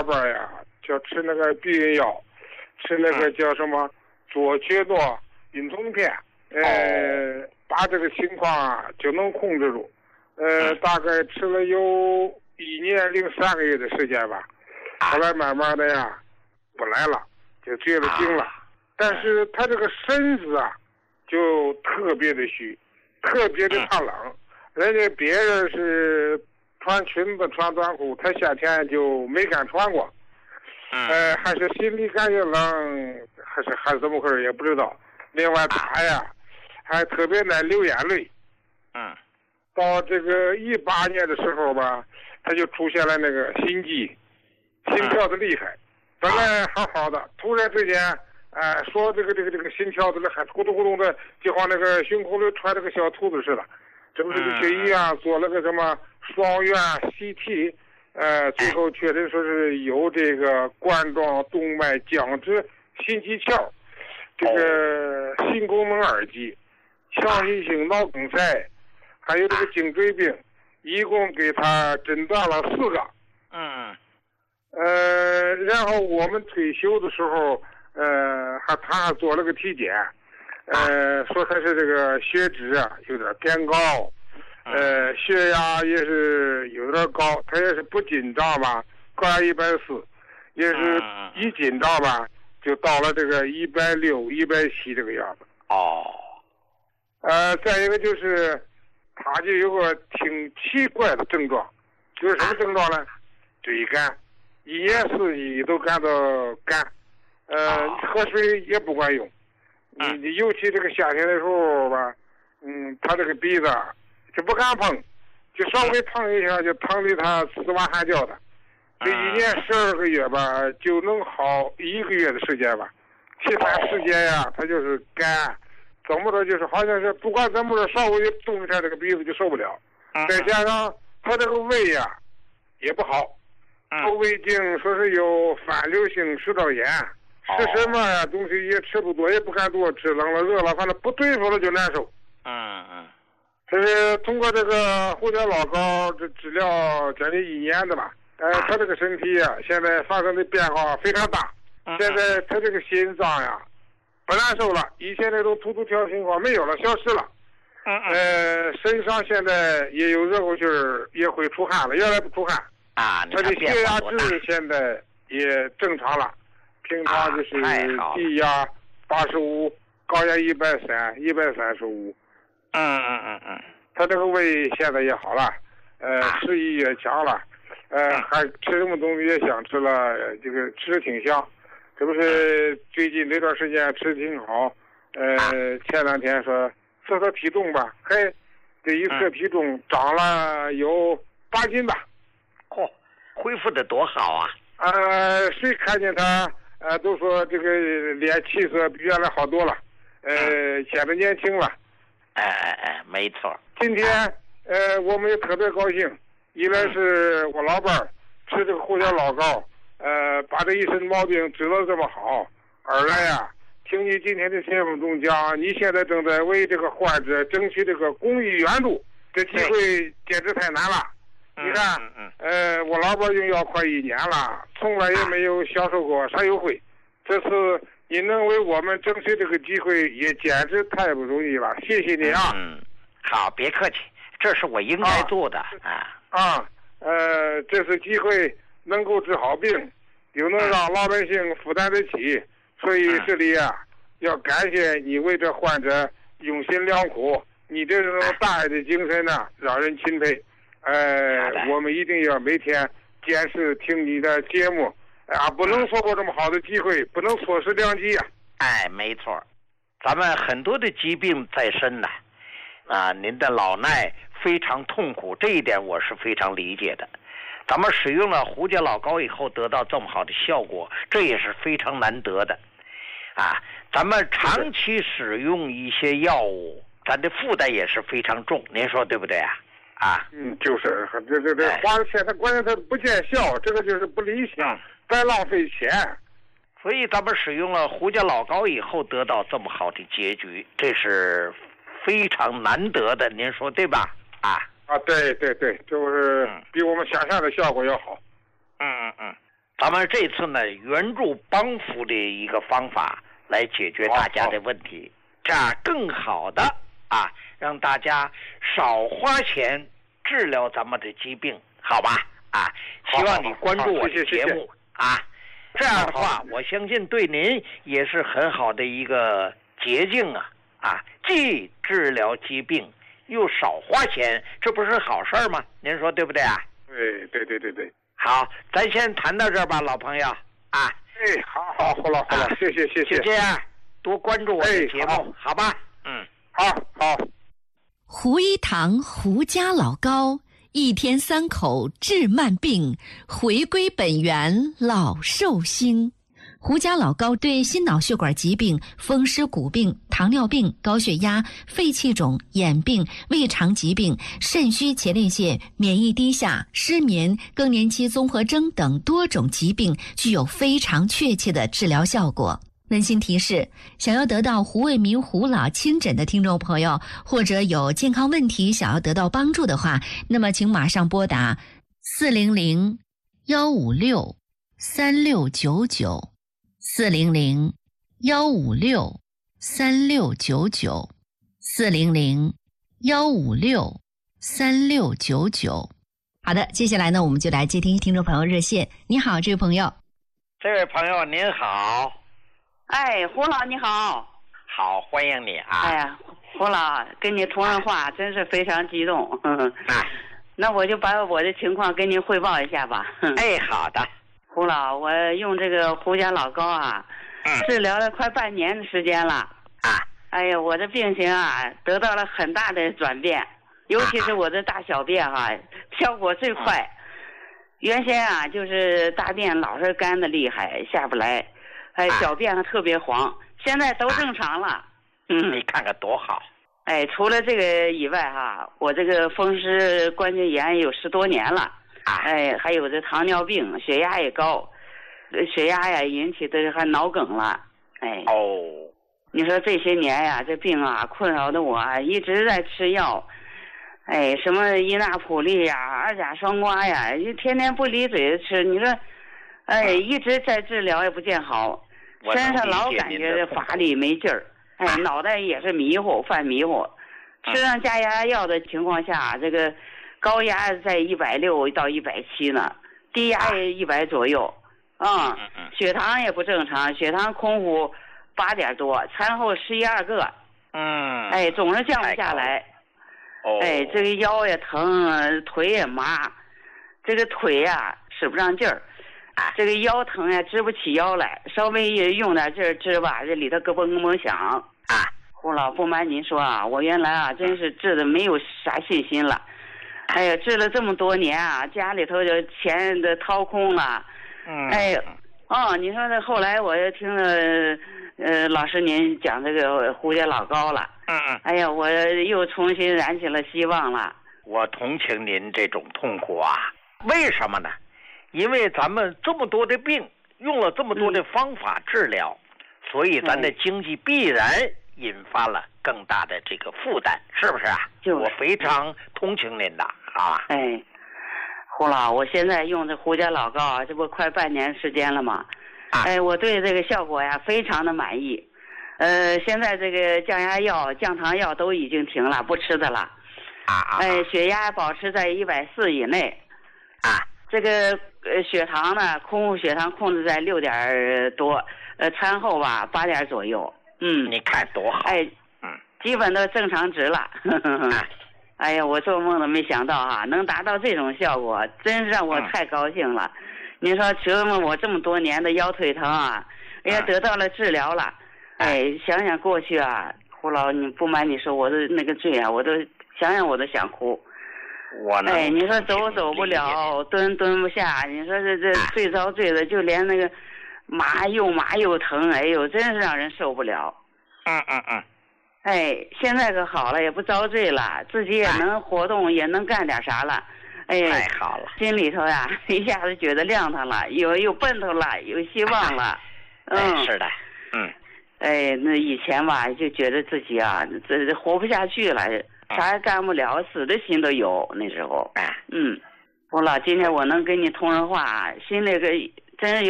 老伴呀，就吃那个避孕药，吃那个叫什么左曲诺孕酮片，把这个情况啊就能控制住。大概吃了有1年03个月的时间吧，后来慢慢的呀不来了，就绝了经了。但是他这个身子啊就特别的虚，特别的怕冷。人家别人是穿裙子穿短裤，他夏天就没敢穿过。还是心里感觉冷，还是怎么回事也不知道。另外他呀还特别爱流眼泪。到这个18年的时候吧，他就出现了那个心悸，心跳的厉害。本来好好的，突然之间，说这个心跳的还咕咚咕咚的，就像那个胸口里穿这个小兔子似的。这不是去医院做了个什么双院 CT，最后确诊说是有这个冠状动脉僵直心肌鞘，这个心功能二级，强心性脑梗塞。还有这个颈椎病，一共给他诊断了4个。然后我们退休的时候，他还做了个体检，说他是这个血脂啊有点偏高，血压也是有点高，他也是不紧张吧，高压140，也是一紧张吧就到了这个160、170这个样子。再一个就是。他就有个挺奇怪的症状，就是什么症状呢？嘴干，一年四季都感到干，喝水也不管用。你尤其这个夏天的时候吧，他这个鼻子就不敢碰，就稍微碰一下就疼得他死哇喊叫的。这1年12个月吧，就能好1个月的时间吧，其他时间呀，他就是干。怎么着就是好像是不管怎么着稍微动一下这个鼻子就受不了，再加上他这个胃呀也不好，胃镜说是有反流性食道炎，吃什么呀东西也吃不多，也不敢多吃，冷了热了反正不对付了就难受。这是通过这个胡椒老膏这治疗将近1年的吧，他这个身体呀现在发生的变化非常大，现在他这个心脏呀不难受了，以前那种突突跳情况没有了，消失了。身上现在也有热乎气儿，也会出汗了，原来不出汗。他的血压值现在也正常了，平常就是低压85，高压130、135。他这个胃现在也好了，食欲也强了，还吃什么东西也想吃了，这个吃的挺香。这不是最近这段时间吃的挺好，前2天说测测体重吧，这一测体重长了有8斤吧。 恢复的多好啊！ 谁看见他都说这个脸气色比原来好多了，显得年轻了。 没错。 今天我们也特别高兴，一来是我老伴儿吃这个胡椒老膏。把这一身毛病治得这么好，二来呀，听你今天的节目中讲，你现在正在为这个患者争取这个公益援助，这机会简直太难了。你看，我老伴用药快1年了，从来也没有享受过啥优惠，这次你能为我们争取这个机会，也简直太不容易了，谢谢你啊。 好，别客气，这是我应该做的这次机会。能够治好病，又能让老百姓负担得起，所以这里啊，要感谢你为这患者用心良苦，你这种大爱的精神呢，让人钦佩。我们一定要每天坚持听你的节目，不能错过这么好的机会，不能错失良机啊。 没错，咱们很多的疾病在身呢，您的老衲非常痛苦，这一点我是非常理解的。咱们使用了胡椒老膏以后得到这么好的效果，这也是非常难得的。咱们长期使用一些药物，咱的负担也是非常重，您说对不对啊？ 就是这花了钱，他关键他不见效，这个就是不理想，白浪费钱。 所以咱们使用了胡椒老膏以后得到这么好的结局，这是非常难得的，您说对吧？ 对，就是比我们想象的效果要好。 咱们这次呢，援助帮扶的一个方法来解决大家的问题，这样更好的让大家少花钱治疗咱们的疾病，好吧？希望你关注我的节目这样的话，我相信对您也是很好的一个捷径既治疗疾病又少花钱，这不是好事吗？您说对不对啊？ 对。 好，咱先谈到这儿吧，老朋友好了，谢谢。 就这样，多关注我的节目，好吧？ 好。 胡一堂胡家老高，一天3口治慢病，回归本源老寿星。胡家老高对心脑血管疾病、风湿骨病、糖尿病、高血压、肺气肿、眼病、胃肠疾病、肾虚前列腺、免疫低下、失眠、更年期综合征等多种疾病具有非常确切的治疗效果。温馨提示，想要得到胡卫民胡老亲诊的听众朋友，或者有健康问题想要得到帮助的话，那么请马上拨打400-156-3699 400-156-3699 400-156-3699。好的，接下来呢，我们就来接听听众朋友热线。你好，这位朋友。 这位朋友您好。 胡老你好。 好，欢迎你胡老跟你通上话真是非常激动。那我就把我的情况跟您汇报一下吧。 好的。 胡老，我用这个胡家老高治疗了快半年的时间了。我的病情得到了很大的转变，尤其是我的大小便效果最快。原先就是大便老是干的厉害，下不来。小便还特别黄，现在都正常了。 你看看多好。 除了这个以外我这个风湿关节炎有10多年了。还有这糖尿病，血压也高，血压引起的还脑梗了。你说这些年这病困扰的我一直在吃药。什么伊那普利二甲双胍就天天不离嘴的吃。你说一直在治疗也不见好，身上老感觉乏力没劲儿。脑袋也是迷糊，犯迷糊。吃上降压药的情况下，这个高压在160到170呢，低压也100左右。血糖也不正常，血糖空腹8点多，餐后11、2个。总是降不下来。这个腰也疼，腿也麻，这个腿使不上劲儿。这个腰疼支不起腰来，稍微用点劲儿支吧，这里头咯嘣咯嘣响。胡老，不瞒您说我原来真是治的没有啥信心了。治了这么多年家里头就钱都掏空了。你说这后来我又听了老师您讲这个胡家老高了。我又重新燃起了希望了。 我同情您这种痛苦为什么呢？因为咱们这么多的病，用了这么多的方法治疗，所以咱的经济必然引发了更大的这个负担，是不是我非常同情您的胡老，我现在用这胡家老高这不快半年时间了吗？我对这个效果非常的满意。现在这个降压药、降糖药都已经停了，不吃的了。血压保持在140以内。这个血糖呢，空腹血糖控制在6点多，餐后8点左右。 你看多好。 基本都正常值了。我做梦都没想到能达到这种效果，真是让我太高兴了。您说折磨我这么多年的腰腿疼得到了治疗了。想想过去胡老，你不瞒你说，我的那个罪我都想想我都想哭。你说走不了，蹲不下，你说这最遭罪的，就连那个麻又疼，真是让人受不了。现在可好了，也不遭罪了，自己也能活动，也能干点啥了。 太好了， 心里头一下子觉得亮堂了，有奔头了，有希望了。 是的。 那以前就觉得自己这活不下去了，啥也干不了，死的心都有那时候。胡老，今天我能跟你通上话，心里真是